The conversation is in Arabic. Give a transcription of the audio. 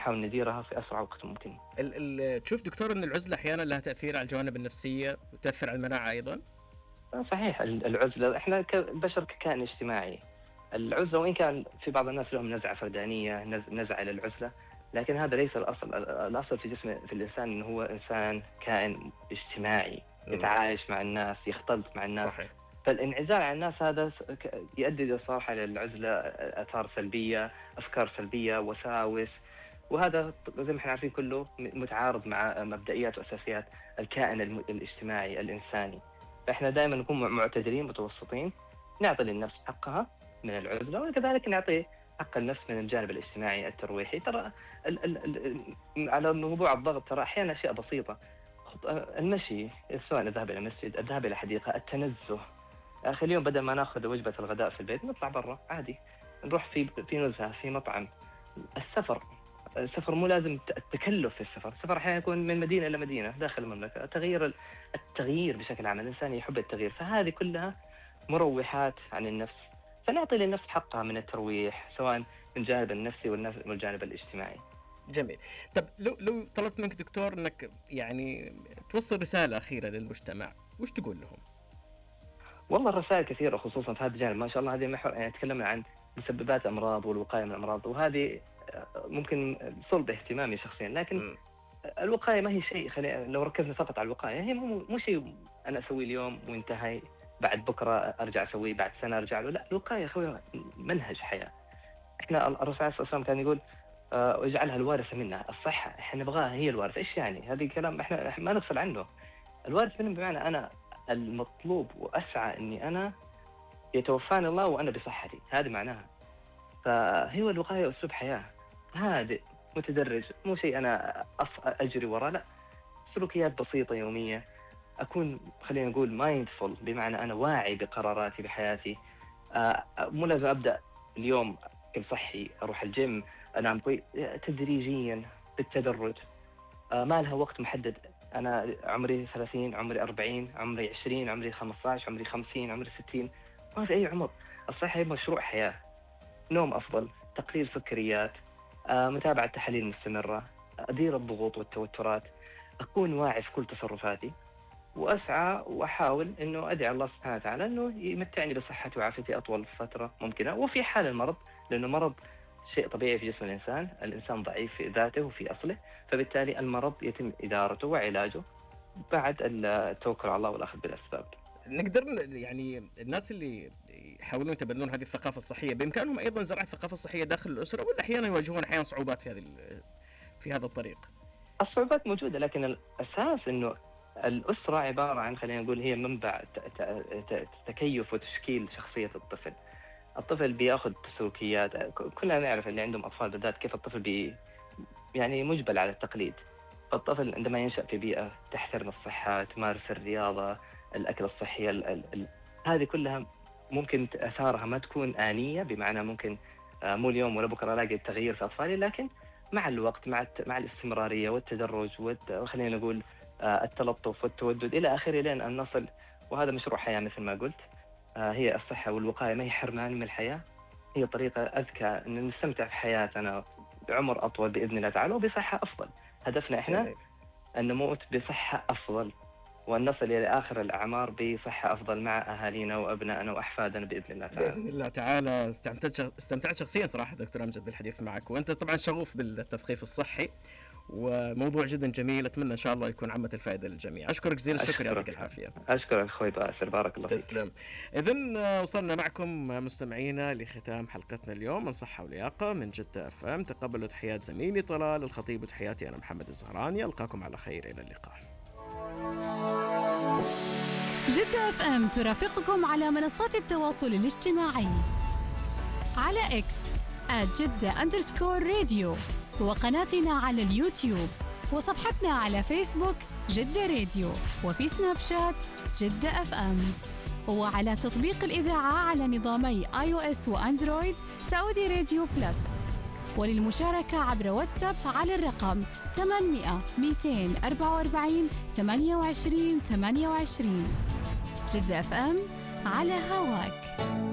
نحاول نديرها في أسرع وقت ممكن. تشوف دكتور أن العزلة أحيانا لها تأثير على الجوانب النفسية وتأثر على المناعة أيضا؟ صحيح، العزلة إحنا كبشر ككائن اجتماعي، العزلة وإن كان في بعض الناس لهم نزعة فردانية، نزعة إلى العزلة، لكن هذا ليس الأصل. الأصل في جسم في الإنسان إنه هو إنسان كائن اجتماعي يتعايش مع الناس، يختلط مع الناس. صحيح. فالانعزال عن الناس هذا يؤدي صراحة للعزلة، آثار سلبية، أفكار سلبية، وساوس، وهذا زي ما احنا عارفين كله متعارض مع مبدئيات وأساسيات الكائن الاجتماعي الإنساني. فإحنا دائما نكون معتدلين متوسطين، نعطي للنفس حقها من العزلة، وكذلك نعطي حق النفس من الجانب الاجتماعي الترويحي. ترى على موضوع الضغط، ترى أحيانا أشياء بسيطة، المشي، سواء الذهاب إلى المسجد، الذهاب إلى حديقة، التنزه. آخر اليوم بدل ما ناخذ وجبة الغداء في البيت نطلع برا عادي، نروح في نزهة، في مطعم. السفر مو لازم التكلف في السفر أحيانا يكون من مدينة إلى مدينة داخل المملكة. التغيير بشكل عام، الإنسان يحب التغيير، فهذه كلها مروحات عن النفس. فنعطي للنفس حقها من الترويح، سواء من الجانب النفسي والجانب الاجتماعي. جميل. طب لو طلبت منك دكتور أنك يعني توصل رسالة أخيرة للمجتمع، وش تقول لهم؟ والله الرسائل كثيرة، خصوصا في هذا الجانب ما شاء الله. هذه محور يعني تكلمنا عن مسببات الأمراض والوقاية من الأمراض، وهذه ممكن صلب اهتمامي شخصيا. لكن الوقاية ما هي شيء، لو ركزنا فقط على الوقاية، هي مو شيء أنا أسويه اليوم وانتهي، بعد بكرة أرجع أسويه، بعد سنة أرجع له. لا، الوقاية أخوي منهج حياة. إحنا الرسول صلى الله عليه وسلم كان يقول واجعلها الوارثة منا. الصحة إحنا نبغاها هي الوارثة. إيش يعني؟ هذه كلام إحنا ما نغفل عنه. الوارث منا بمعنى أنا المطلوب وأسعى أني أنا يتوفاني الله وأنا بصحتي، هذه معناها. فهي الوقاية أسلوب حياة هادئ متدرج، مو شيء أنا أجري وراء، لا، سلوكيات بسيطة يومية. أكون خلينا نقول مايندفول، بمعنى أنا واعي بقراراتي بحياتي. مو لازم أبدأ اليوم أكل صحي، أروح الجيم، أنام كويس، تدريجيا بالتدرج. ما لها وقت محدد، أنا عمري 30، عمري 40، عمري 20، عمري 15، عمري 50، عمري 60، ما في أي عمر. الصحة هي مشروع حياة. نوم أفضل، تقليل سكريات، متابعة تحاليل مستمرة، أدير الضغوط والتوترات، أكون واعي في كل تصرفاتي، وأسعى وأحاول أنه أدعي الله سبحانه وتعالى أنه يمتعني بصحتي وعافيتي أطول فترة ممكنة. وفي حال المرض، لأنه مرض شيء طبيعي في جسم الإنسان ضعيف في ذاته وفي أصله، فبالتالي المرض يتم إدارته وعلاجه بعد التوكل على الله والأخذ بالأسباب. نقدر يعني الناس اللي يحاولون يتبنون هذه الثقافة الصحية بإمكانهم أيضا زرع الثقافة الصحية داخل الأسرة، ولا أحيانا يواجهون أحيانا صعوبات في هذا الطريق؟ الصعوبات موجودة، لكن الأساس إنه الأسرة عبارة عن، خلينا نقول، هي منبع تكيف وتشكيل شخصية الطفل. الطفل بيأخذ سلوكيات، كلنا نعرف اللي عندهم أطفال بالذات كيف الطفل يعني مجبل على التقليد. فالطفل عندما ينشأ في بيئة تحترم الصحة، تمارس الرياضة، الأكل الصحي، هذه كلها ممكن أثارها ما تكون آنية، بمعنى ممكن مو اليوم ولا بكرة ألاقي التغيير في أطفالي، لكن مع الوقت، مع الاستمرارية والتدرج خلينا نقول التلطف والتودد إلى آخره، لين أن نصل. وهذا مشروع حياة مثل ما قلت. هي الصحة والوقاية ما هي حرمان من الحياة، هي طريقة أذكى أن نستمتع في حياتنا بعمر أطول بإذن الله تعالى وبصحة أفضل. هدفنا إحنا أن نموت بصحة أفضل، وأن نصل إلى آخر الأعمار بصحة أفضل مع أهالينا وأبنائنا وأحفادنا بإذن الله تعالى. بإذن الله تعالى. استمتعت شخصيا صراحة دكتور أمجد بالحديث معك، وأنت طبعا شغوف بالتثقيف الصحي، وموضوع جدا جميل. أتمنى إن شاء الله يكون عامة الفائدة للجميع. أشكرك جزيل الشكر، يعطيك العافية. أشكرك أخوي باسل، بارك الله فيك. تسلم. إذن وصلنا معكم مستمعينا لختام حلقتنا اليوم من صحة ولياقة من جدة FM. تقبلوا تحيات زميلي طلال الخطيب وتحياتي أنا محمد الزهراني. ألقاكم على خير، إلى اللقاء. جدة FM ترافقكم على منصات التواصل الاجتماعي على X @Jeddah_radio، وقناتنا على اليوتيوب، وصفحتنا على فيسبوك جدة راديو، وفي سناب شات جدة FM، وعلى تطبيق الإذاعة على نظامي iOS وأندرويد سعودي راديو بلس. وللمشاركة عبر واتساب على الرقم 800 244 28 28. جدة FM على هواك.